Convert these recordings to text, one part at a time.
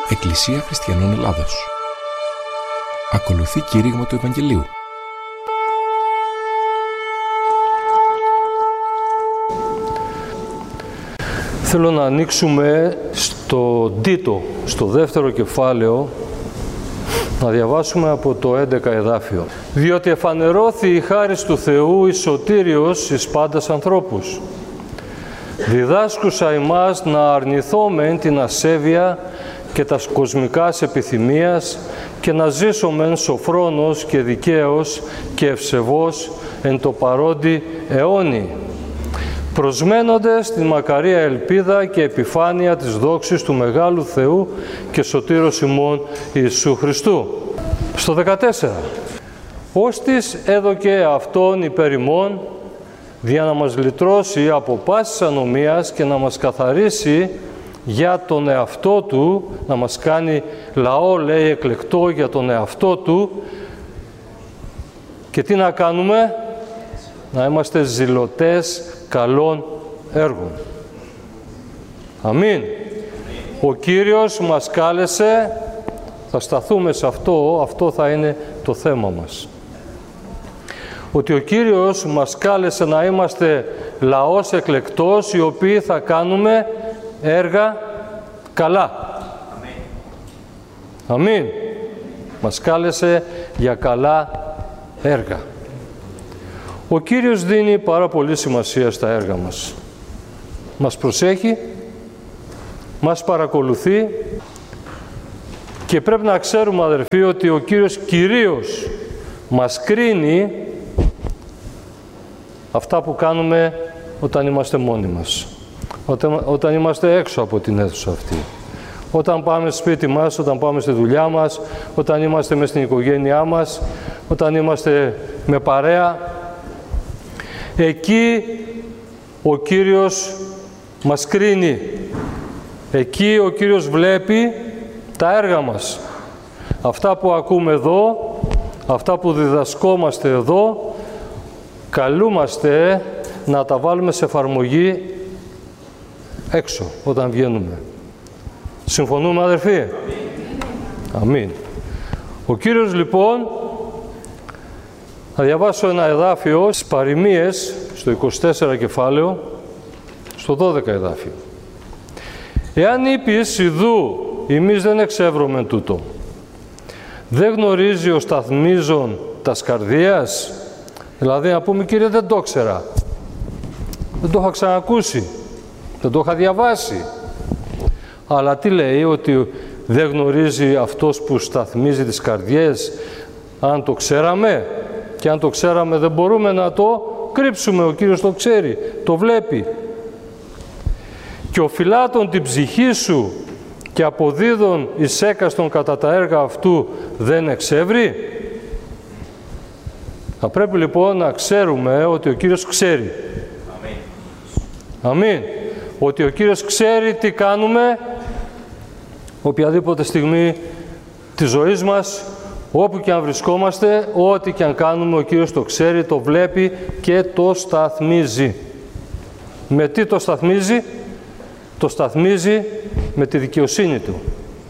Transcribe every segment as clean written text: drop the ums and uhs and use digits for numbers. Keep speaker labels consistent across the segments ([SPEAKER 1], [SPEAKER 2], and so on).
[SPEAKER 1] Εκκλησία Χριστιανών Ελλάδος. Ακολουθεί κήρυγμα του Ευαγγελίου.
[SPEAKER 2] Θέλω να ανοίξουμε στο Τίτο, στο δεύτερο κεφάλαιο, να διαβάσουμε από το 11 εδάφιο. «Διότι εφανερώθη η χάρις του Θεού εις σωτήριος εις πάντας ανθρώπους, διδάσκουσα ημάς να αρνηθόμεν την ασέβεια και τας κοσμικάς επιθυμίας και να ζήσομεν σοφρόνος και δικαίος και ευσεβός εν το παρόντι αιώνι, προσμένοντες την μακαρία ελπίδα και επιφάνεια της δόξης του Μεγάλου Θεού και Σωτήρος ημών Ιησού Χριστού». Στο 14. «Ώστις έδωκε Αυτόν υπέρ ημών, δια να μας λυτρώσει από πάσης ανομίας και να μας καθαρίσει για τον εαυτό Του, να μας κάνει λαό, λέει, εκλεκτό για τον εαυτό Του, και τι να κάνουμε? Να είμαστε ζηλωτές καλών έργων». Αμήν. Ο Κύριος μας κάλεσε, θα σταθούμε σε αυτό, αυτό θα είναι το θέμα μας. Ότι ο Κύριος μας κάλεσε να είμαστε λαός εκλεκτός, οι οποίοι θα κάνουμε έργα καλά. Αμήν. Αμήν. Μας κάλεσε για καλά έργα. Ο Κύριος δίνει πάρα πολύ σημασία στα έργα μας. Μας προσέχει, μας παρακολουθεί και πρέπει να ξέρουμε, αδερφοί, ότι ο Κύριος κυρίως μας κρίνει αυτά που κάνουμε όταν είμαστε μόνοι μας, όταν είμαστε έξω από την αίθουσα αυτή, όταν πάμε στο σπίτι μας, όταν πάμε στη δουλειά μας, όταν είμαστε μες στην οικογένειά μας, όταν είμαστε με παρέα. Εκεί ο Κύριος μας κρίνει. Εκεί ο Κύριος βλέπει τα έργα μας. Αυτά που ακούμε εδώ, αυτά που διδασκόμαστε εδώ, καλούμαστε να τα βάλουμε σε εφαρμογή έξω όταν βγαίνουμε. Συμφωνούμε, αδερφοί? Αμήν. Ο Κύριος λοιπόν, θα διαβάσω ένα εδάφιο στις Παροιμίες, στο 24 κεφάλαιο, στο 12 εδάφιο. «Εάν είπεις, ιδού, εμείς δεν εξεύρωμεν τούτο, δεν γνωρίζει ο σταθμίζων τας καρδίας». Δηλαδή να πούμε, Κύριε, δεν το ξέρα, δεν το είχα ξανακούσει, δεν το είχα διαβάσει. Αλλά τι λέει? Ότι δεν γνωρίζει αυτός που σταθμίζει τις καρδιές. Αν το ξέραμε, και αν το ξέραμε δεν μπορούμε να το κρύψουμε, ο Κύριος το ξέρει, το βλέπει. «Και οφειλάτων την ψυχή σου και αποδίδων εις έκαστον κατά τα έργα αυτού δεν εξεύρει». Θα πρέπει λοιπόν να ξέρουμε ότι ο Κύριος ξέρει. Αμήν. Αμήν. Ότι ο Κύριος ξέρει τι κάνουμε οποιαδήποτε στιγμή της ζωής μας, όπου και αν βρισκόμαστε, ό,τι και αν κάνουμε, ο Κύριος το ξέρει, το βλέπει και το σταθμίζει. Με τι το σταθμίζει? Το σταθμίζει με τη δικαιοσύνη Του.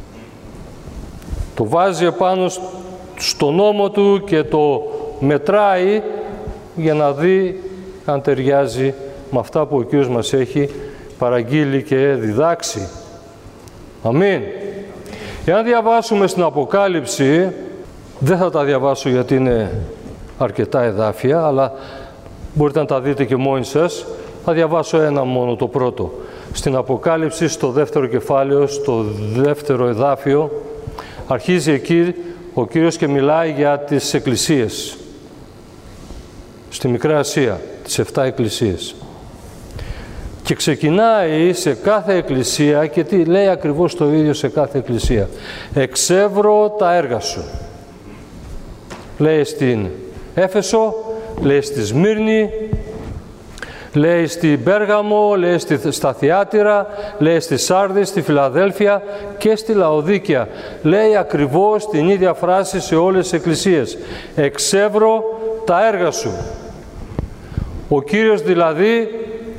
[SPEAKER 2] Το βάζει επάνω στο νόμο Του και το μετράει για να δει αν ταιριάζει με αυτά που ο Κύριος μας έχει παραγγείλει και διδάξει. Αμήν. Εάν διαβάσουμε στην Αποκάλυψη, δεν θα τα διαβάσω γιατί είναι αρκετά εδάφια, αλλά μπορείτε να τα δείτε και μόνοι σας. Θα διαβάσω ένα μόνο, το πρώτο. Στην Αποκάλυψη, στο δεύτερο κεφάλαιο, στο δεύτερο εδάφιο, αρχίζει εκεί ο Κύριος και μιλάει για τις εκκλησίες. Στη Μικρά Ασία, τις 7 εκκλησίες. Και ξεκινάει σε κάθε εκκλησία και τι λέει ακριβώς το ίδιο σε κάθε εκκλησία. «Εξεύρω τα έργα σου». Λέει στην Έφεσο, λέει στη Σμύρνη, λέει στην Πέργαμο, λέει στα Θιάτυρα, λέει στη Σάρδη, στη Φιλαδέλφια και στη Λαοδίκια. Λέει ακριβώς την ίδια φράση σε όλες τις εκκλησίες. «Εξεύρω τα έργα σου». Ο Κύριος δηλαδή,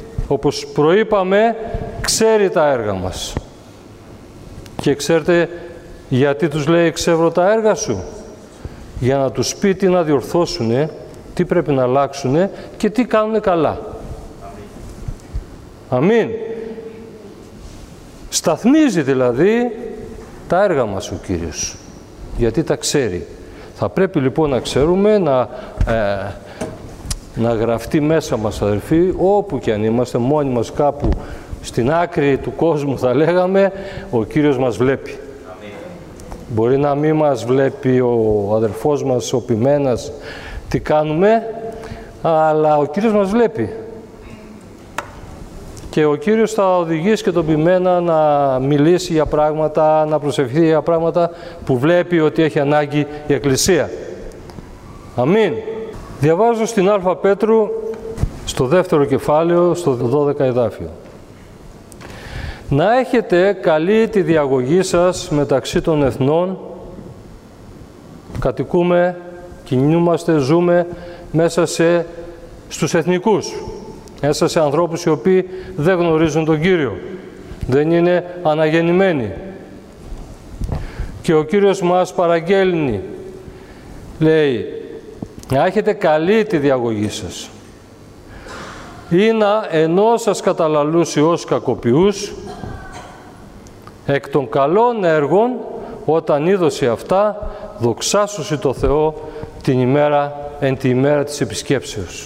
[SPEAKER 2] όπως προείπαμε, ξέρει τα έργα μας. Και ξέρετε, Γιατί τους λέει εξεύρω τα έργα σου? Για να τους πει τι να διορθώσουνε, τι πρέπει να αλλάξουνε και τι κάνουνε καλά. Αμήν. Σταθμίζει δηλαδή τα έργα μας ο Κύριος, γιατί τα ξέρει. Θα πρέπει λοιπόν να ξέρουμε, να γραφτεί μέσα μας, αδερφοί, όπου και αν είμαστε, μόνοι μας κάπου στην άκρη του κόσμου θα λέγαμε, ο Κύριος μας βλέπει. Αμήν. Μπορεί να μην μας βλέπει ο αδερφός μας, ο ποιμένας, τι κάνουμε, αλλά ο Κύριος μας βλέπει. Και ο Κύριος θα οδηγήσει και τον ποιμένα να μιλήσει για πράγματα, να προσευχθεί για πράγματα που βλέπει ότι έχει ανάγκη η Εκκλησία. Αμήν. Διαβάζω στην Α Πέτρου, στο δεύτερο κεφάλαιο, στο 12 εδάφιο. Να έχετε καλή τη διαγωγή σας μεταξύ των εθνών. Κατοικούμε, κινούμαστε, ζούμε μέσα στους εθνικούς. Μέσα σε ανθρώπους οι οποίοι δεν γνωρίζουν τον Κύριο. Δεν είναι αναγεννημένοι. Και ο Κύριος μας παραγγέλνει, λέει, να έχετε καλή τη διαγωγή σας. Ή να ενώ σας καταλαλούσει ως κακοποιούς, εκ των καλών έργων, όταν είδωσε αυτά, δοξάσουσι το Θεό εν τη ημέρα της επισκέψεως.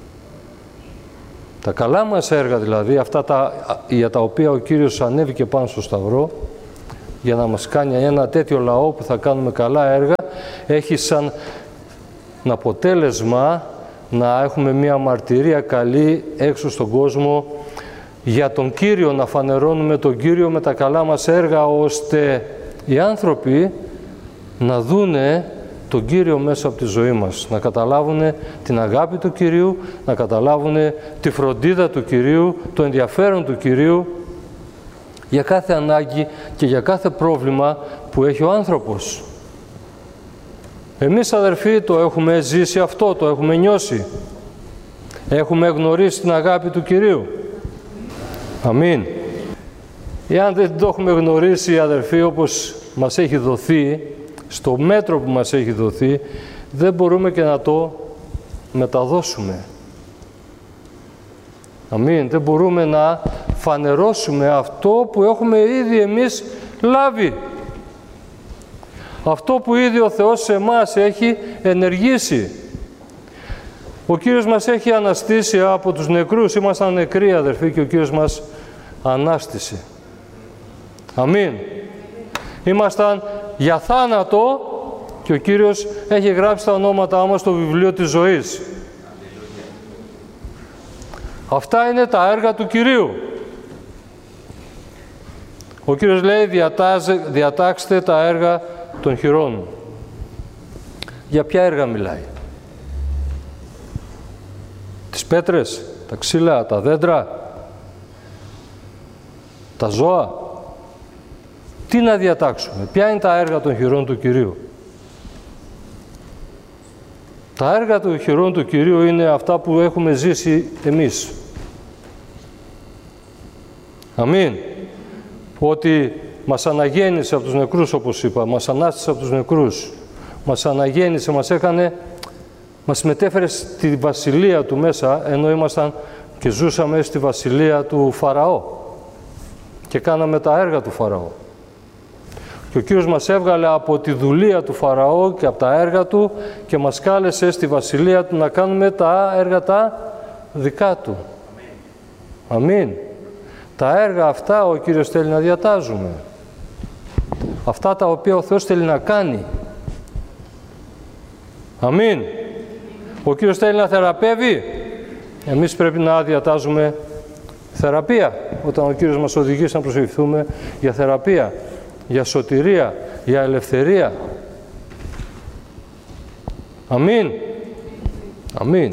[SPEAKER 2] Τα καλά μας έργα δηλαδή, αυτά για τα οποία ο Κύριος ανέβηκε πάνω στο Σταυρό, για να μας κάνει ένα τέτοιο λαό που θα κάνουμε καλά έργα, έχει σαν αποτέλεσμα να έχουμε μία μαρτυρία καλή έξω στον κόσμο για τον Κύριο, να φανερώνουμε τον Κύριο με τα καλά μας έργα, ώστε οι άνθρωποι να δούνε τον Κύριο μέσα από τη ζωή μας, να καταλάβουν την αγάπη του Κυρίου, να καταλάβουν τη φροντίδα του Κυρίου, το ενδιαφέρον του Κυρίου για κάθε ανάγκη και για κάθε πρόβλημα που έχει ο άνθρωπος. Εμείς, αδερφοί, το έχουμε ζήσει αυτό, το έχουμε νιώσει. Έχουμε γνωρίσει την αγάπη του Κυρίου. Αμήν. Εάν δεν το έχουμε γνωρίσει, αδερφοί, όπως μας έχει δοθεί, στο μέτρο που μας έχει δοθεί, δεν μπορούμε και να το μεταδώσουμε. Αμήν. Δεν μπορούμε να φανερώσουμε αυτό που έχουμε ήδη εμείς λάβει. Αυτό που ήδη ο Θεός σε εμάς έχει ενεργήσει. Ο Κύριος μας έχει αναστήσει από τους νεκρούς. Ήμασταν νεκροί, αδερφοί, και ο Κύριος μας ανάστησε. Αμήν. Ήμασταν για θάνατο και ο Κύριος έχει γράψει τα ονόματά μας στο βιβλίο της ζωής. Αυτά είναι τα έργα του Κυρίου. Ο Κύριος λέει, διατάξτε τα έργα των χειρών μου. Για ποια έργα μιλάει? Τις πέτρες, τα ξύλα, τα δέντρα, τα ζώα. Τι να διατάξουμε? Ποια είναι τα έργα των χειρών του Κυρίου? Τα έργα των χειρών του Κυρίου είναι αυτά που έχουμε ζήσει εμείς. Αμήν. Ότι μας αναγέννησε από τους νεκρούς, όπως είπα, μας ανάστησε από τους νεκρούς, μας αναγέννησε, μας μετέφερε στη βασιλεία του μέσα, ενώ ήμασταν και ζούσαμε στη βασιλεία του Φαραώ και κάναμε τα έργα του Φαραώ. Και ο Κύριος μας έβγαλε από τη δουλεία του Φαραώ και από τα έργα του και μας κάλεσε στη βασιλεία του να κάνουμε τα έργα τα δικά του. Αμήν. Τα έργα αυτά ο Κύριος θέλει να διατάζουμε. Αυτά τα οποία ο Θεός θέλει να κάνει. Αμήν. Ο Κύριος θέλει να θεραπεύει. Εμείς πρέπει να διατάζουμε θεραπεία. Όταν ο Κύριος μας οδηγήσει να προσευχηθούμε για θεραπεία, για σωτηρία, για ελευθερία. Αμήν. Αμήν.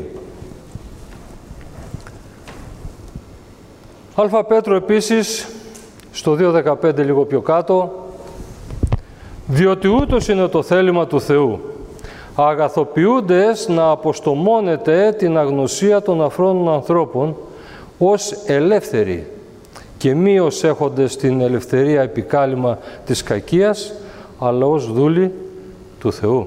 [SPEAKER 2] Α Πέτρο επίσης, στο 2.15 λίγο πιο κάτω, διότι ούτως είναι το θέλημα του Θεού, αγαθοποιούντες να αποστομώνετε την αγνωσία των αφρόνων ανθρώπων ως ελεύθεροι και μη ως έχοντες την ελευθερία επικάλυμα της κακίας, αλλά ως δούλοι του Θεού.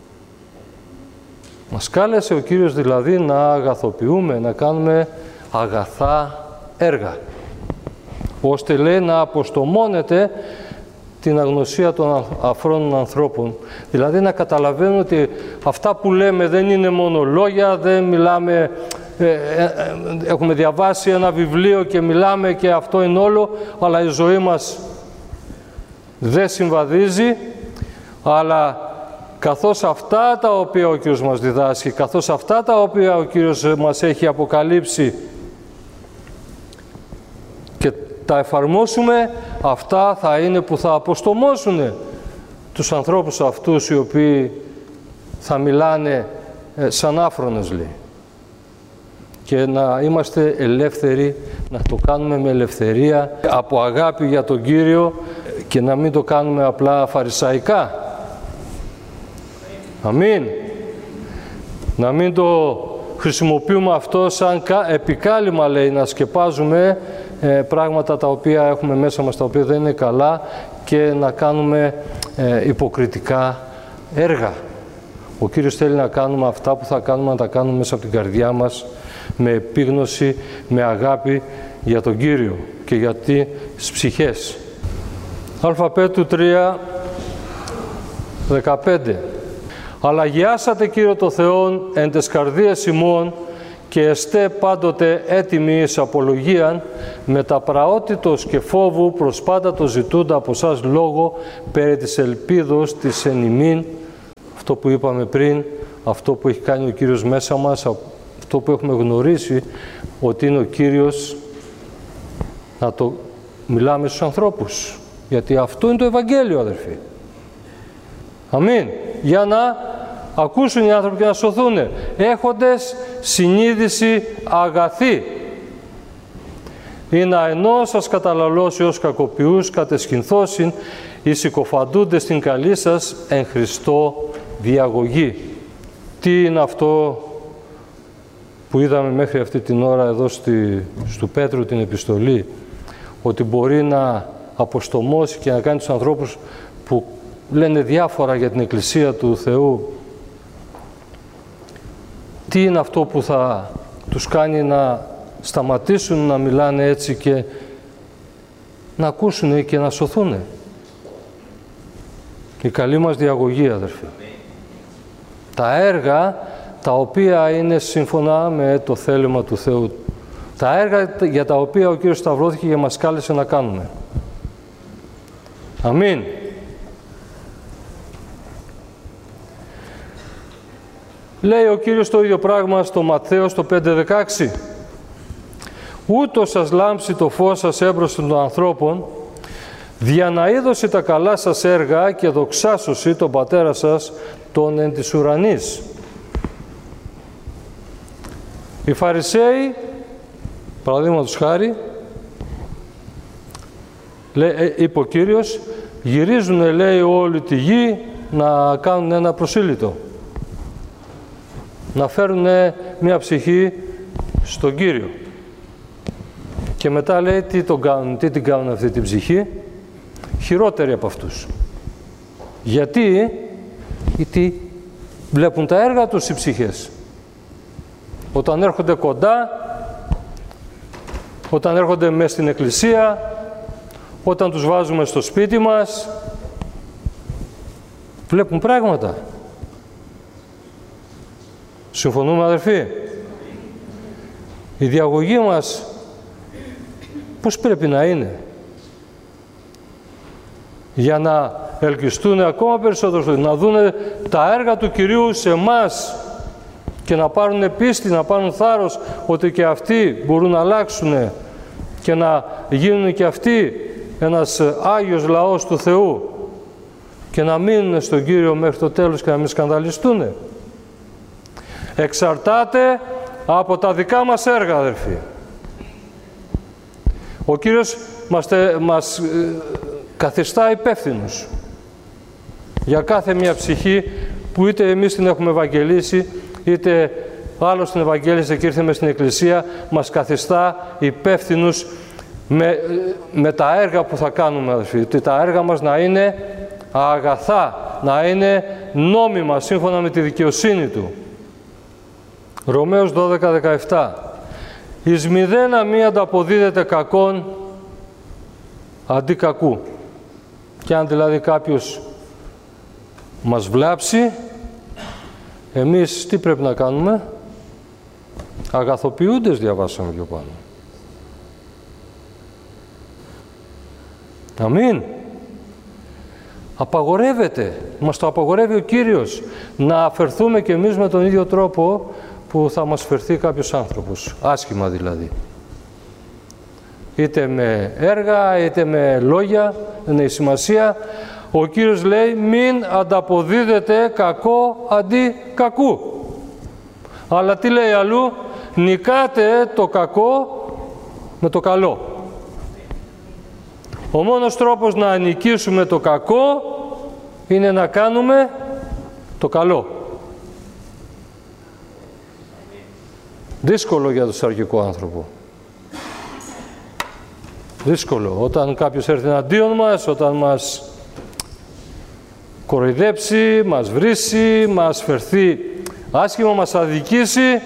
[SPEAKER 2] Μας κάλεσε ο Κύριος δηλαδή να αγαθοποιούμε, να κάνουμε αγαθά έργα, ώστε λέει να αποστομώνεται την αγνωσία των αφρόνων ανθρώπων. Δηλαδή να καταλαβαίνουν ότι αυτά που λέμε δεν είναι μόνο λόγια, δεν μιλάμε, έχουμε διαβάσει ένα βιβλίο και μιλάμε και αυτό είναι όλο, αλλά η ζωή μας δεν συμβαδίζει, αλλά καθώς αυτά τα οποία ο Κύριος μας διδάσκει, καθώς αυτά τα οποία ο Κύριος μας έχει αποκαλύψει και τα εφαρμόσουμε, αυτά θα είναι που θα αποστομώσουν τους ανθρώπους αυτούς οι οποίοι θα μιλάνε σαν άφρονες, λέει. Και να είμαστε ελεύθεροι, να το κάνουμε με ελευθερία, από αγάπη για τον Κύριο και να μην το κάνουμε απλά φαρισαϊκά. Αμήν. Να μην το χρησιμοποιούμε αυτό σαν επικάλυμα, λέει, να σκεπάζουμε πράγματα τα οποία έχουμε μέσα μας, τα οποία δεν είναι καλά και να κάνουμε υποκριτικά έργα. Ο Κύριος θέλει να κάνουμε αυτά που θα κάνουμε, να τα κάνουμε μέσα από την καρδιά μας, με επίγνωση, με αγάπη για τον Κύριο και για τις ψυχές. Αλφαπέτου 3, 15. Αλλά αγιάσατε Κύριο το Θεόν εν τες καρδίες ημών και εστέ πάντοτε έτοιμοι εις απολογίαν με τα πραότητος και φόβου προς πάντα το ζητούντα από εσάς λόγο περί της ελπίδος της εν ημίν. Αυτό που είπαμε πριν, αυτό που έχει κάνει ο Κύριος μέσα μας, αυτό που έχουμε γνωρίσει ότι είναι ο Κύριος, να το μιλάμε στους ανθρώπους. Γιατί αυτό είναι το Ευαγγέλιο, αδερφοί. Αμήν. Για να ακούσουν οι άνθρωποι και να σωθούν, έχοντες συνείδηση αγαθή. Ή να ενώ σας καταλαλώσει ως κακοποιούς κατεσχυνθώσιν οι συκοφαντούντες στην καλή σας εν Χριστώ διαγωγή. Τι είναι αυτό που είδαμε μέχρι αυτή την ώρα εδώ στου Πέτρου την επιστολή, ότι μπορεί να αποστομώσει και να κάνει τους ανθρώπους που λένε διάφορα για την Εκκλησία του Θεού. Τι είναι αυτό που θα τους κάνει να σταματήσουν να μιλάνε έτσι και να ακούσουν και να σωθούν. Η καλή μας διαγωγή, αδερφοί. Τα έργα τα οποία είναι σύμφωνα με το θέλημα του Θεού. Τα έργα για τα οποία ο Κύριος σταυρώθηκε και μας κάλεσε να κάνουμε. Αμήν. Λέει ο Κύριος το ίδιο πράγμα στο Ματθαίο στο 5:16. Ούτω σας λάμψει το φως σας έμπροσθεν των ανθρώπων, δια να είδωση τα καλά σας έργα και δοξάσωση τον Πατέρα σας τον εν της ουρανής. Οι Φαρισαίοι, παραδείγματος χάρη, είπε ο Κύριος, γυρίζουν, λέει, όλη τη γη να κάνουν ένα προσήλυτο. Να φέρουν μια ψυχή στον Κύριο. Και μετά λέει τι την κάνουν αυτή την ψυχή, χειρότερη από αυτούς. Γιατί βλέπουν τα έργα τους οι ψυχές. Όταν έρχονται κοντά, όταν έρχονται μέσα στην εκκλησία, όταν τους βάζουμε στο σπίτι μας, βλέπουν πράγματα. Συμφωνούμε, αδερφοί? Η διαγωγή μας πώς πρέπει να είναι? Για να ελκυστούν ακόμα περισσότερο, να δούνε τα έργα του Κυρίου σε εμάς και να πάρουν πίστη, να πάρουν θάρρος ότι και αυτοί μπορούν να αλλάξουν και να γίνουν και αυτοί ένας Άγιος λαός του Θεού και να μείνουν στον Κύριο μέχρι το τέλος και να μην σκανδαλιστούν. Εξαρτάται από τα δικά μας έργα, αδερφοί. Ο Κύριος μας καθιστά υπεύθυνους για κάθε μια ψυχή που είτε εμείς την έχουμε ευαγγελίσει, είτε άλλος την ευαγγέλισε και ήρθε μες στην Εκκλησία, μας καθιστά υπεύθυνους με τα έργα που θα κάνουμε, αδερφοί. Ότι τα έργα μας να είναι αγαθά, να είναι νόμιμα σύμφωνα με τη δικαιοσύνη Του. Ρωμαίους 12:17. Εις μηδένα μη ανταποδίδεται κακόν αντί κακού. Και αν δηλαδή κάποιος μας βλάψει, εμείς τι πρέπει να κάνουμε? Αγαθοποιούντες διαβάσαμε πιο πάνω. Αμήν. Απαγορεύεται, μας το απαγορεύει ο Κύριος, να αφαιρθούμε κι εμείς με τον ίδιο τρόπο που θα μας φερθεί κάποιος άνθρωπος, άσχημα δηλαδή. Είτε με έργα, είτε με λόγια, δεν έχει σημασία. Ο Κύριος λέει μην ανταποδίδετε κακό αντί κακού. Αλλά τι λέει αλλού? Νικάτε το κακό με το καλό. Ο μόνος τρόπος να νικήσουμε το κακό είναι να κάνουμε το καλό. Δύσκολο για τον σαρκικό άνθρωπο. Δύσκολο. Όταν κάποιος έρθει εναντίον μας, όταν μας κοροϊδέψει, μας βρίσει, μας φερθεί άσχημα, μας αδικήσει,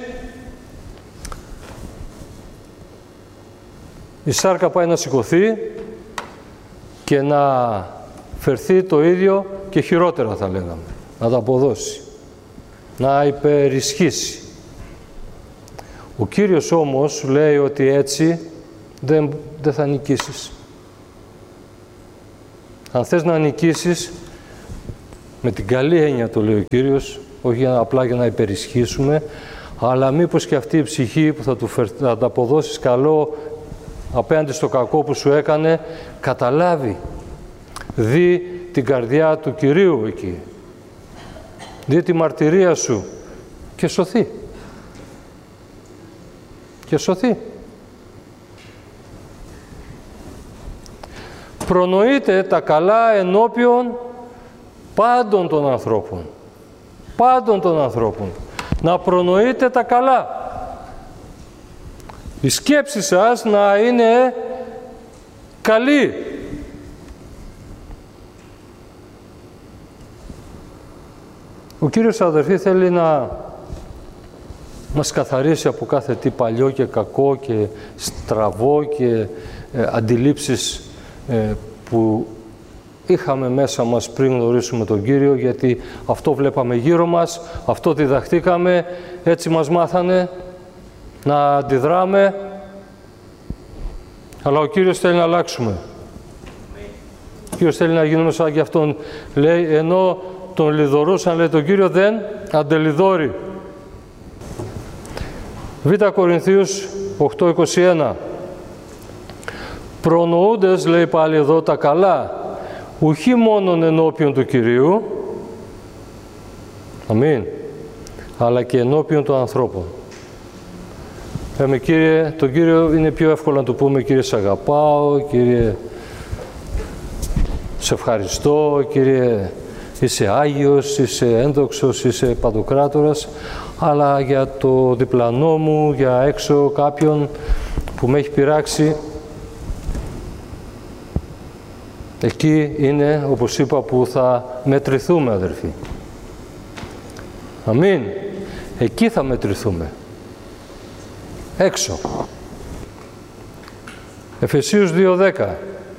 [SPEAKER 2] η σάρκα πάει να σηκωθεί και να φερθεί το ίδιο και χειρότερα θα λέγαμε. Να τα αποδώσει. Να υπερισχύσει. Ο Κύριος όμως λέει ότι έτσι δεν θα νικήσεις. Αν θες να νικήσεις, με την καλή έννοια το λέει ο Κύριος, όχι απλά για να υπερισχύσουμε, αλλά μήπως και αυτή η ψυχή που θα τα αποδώσεις καλό απέναντι στο κακό που σου έκανε, καταλάβει, δει την καρδιά του Κυρίου εκεί, δει τη μαρτυρία σου και σωθεί. Και σωθεί. Προνοείται τα καλά ενώπιον πάντων των ανθρώπων. Πάντων των ανθρώπων. Να προνοείτε τα καλά. Η σκέψη σας να είναι καλή. Ο Κύριος, αδερφοί, θέλει να μας καθαρίσει από κάθε τι παλιό και κακό και στραβό και αντιλήψεις που είχαμε μέσα μας πριν γνωρίσουμε τον Κύριο, γιατί αυτό βλέπαμε γύρω μας, αυτό διδαχτήκαμε, έτσι μας μάθανε να αντιδράμε, αλλά ο Κύριος θέλει να αλλάξουμε. Ο Κύριος θέλει να γίνουμε σαν και αυτόν. Λέει, ενώ τον λιδωρούσαν, λέει, τον Κύριο δεν αντελιδώρει. Β' Κορινθίους 8:21. Προνοούντες, λέει πάλι εδώ, τα καλά, ουχή μόνον ενώπιον του Κυρίου, αμήν, αλλά και ενώπιον των ανθρώπων. Κύριε, τον Κύριο είναι πιο εύκολο να του πούμε, Κύριε, σε αγαπάω, Κύριε, σε ευχαριστώ, Κύριε, είσαι Άγιος, είσαι ένδοξος, είσαι παντοκράτορας, αλλά για το διπλανό μου, για έξω κάποιον που με έχει πειράξει, εκεί είναι, όπως είπα, που θα μετρηθούμε, αδερφοί. Αμήν. Εκεί θα μετρηθούμε. Έξω. Εφεσίους 2:10.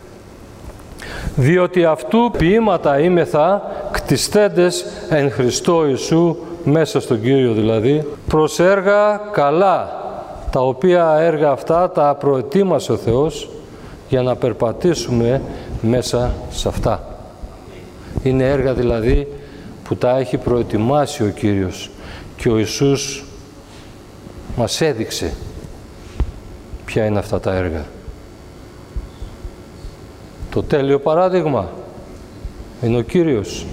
[SPEAKER 2] Διότι αυτού ποίηματα είμεθα, κτιστέντες εν Χριστώ Ιησού, μέσα στον Κύριο δηλαδή, προς έργα καλά, τα οποία έργα αυτά τα προετοίμασε ο Θεός για να περπατήσουμε μέσα σε αυτά. Είναι έργα δηλαδή που τα έχει προετοιμάσει ο Κύριος και ο Ιησούς μας έδειξε ποια είναι αυτά τα έργα. Το τέλειο παράδειγμα είναι ο Κύριος,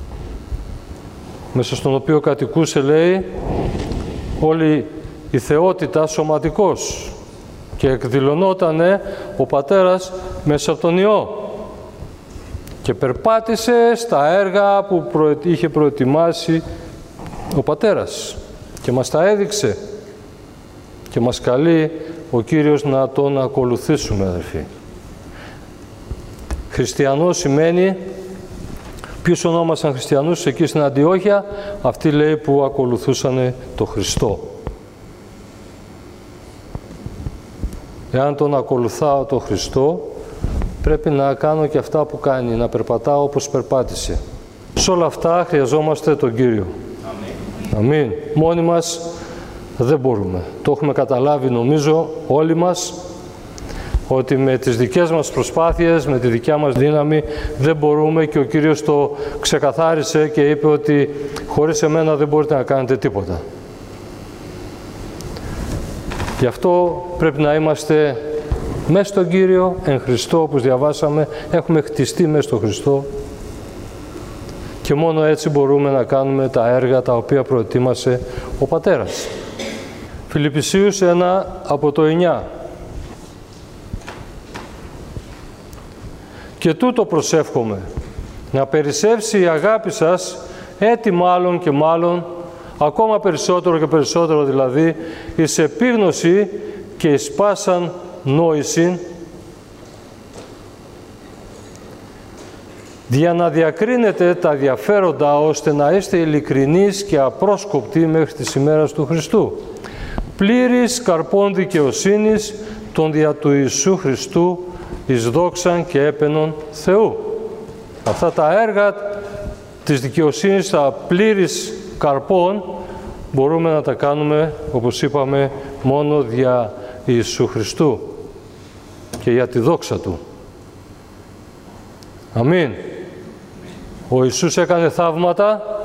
[SPEAKER 2] μέσα στον οποίο κατοικούσε, λέει, όλη η θεότητα σωματικός και εκδηλωνότανε ο Πατέρας μέσα από τον Υιό και περπάτησε στα έργα που είχε προετοιμάσει ο Πατέρας και μας τα έδειξε και μας καλεί ο Κύριος να τον ακολουθήσουμε, αδερφοί. Χριστιανός σημαίνει Ποιους ονόμασαν χριστιανούς εκεί στην Αντιόχεια? Αυτοί, λέει, που ακολουθούσαν το Χριστό. Εάν τον ακολουθάω το Χριστό, πρέπει να κάνω και αυτά που κάνει, να περπατάω όπως περπάτησε. Σε όλα αυτά χρειαζόμαστε τον Κύριο. Αμήν. Μόνοι μας δεν μπορούμε. Το έχουμε καταλάβει, νομίζω, όλοι μας, ότι με τις δικές μας προσπάθειες, με τη δικιά μας δύναμη δεν μπορούμε, και ο Κύριος το ξεκαθάρισε και είπε ότι χωρίς εμένα δεν μπορείτε να κάνετε τίποτα. Γι' αυτό πρέπει να είμαστε μέσα στον Κύριο, εν Χριστώ, όπως διαβάσαμε, έχουμε χτιστεί μέσα στον Χριστό, και μόνο έτσι μπορούμε να κάνουμε τα έργα τα οποία προετοίμασε ο Πατέρας. Φιλιππισίους 1 από το 9. Και τούτο προσεύχομαι, να περισσεύσει η αγάπη σας, έτη μάλλον και μάλλον, ακόμα περισσότερο και περισσότερο δηλαδή, εις επίγνωση και εις πάσαν νόησιν, για να διακρίνετε τα διαφέροντα, ώστε να είστε ειλικρινείς και απρόσκοπτοι μέχρι της ημέρας του Χριστού, πλήρης καρπών δικαιοσύνης των δια του Ιησού Χριστού, εις δόξαν και έπαινον Θεού. Αυτά τα έργα της δικαιοσύνης, τα πλήρης καρπών, μπορούμε να τα κάνουμε, όπως είπαμε, μόνο δια Ιησού Χριστού και για τη δόξα Του. Αμήν. Ο Ιησούς έκανε θαύματα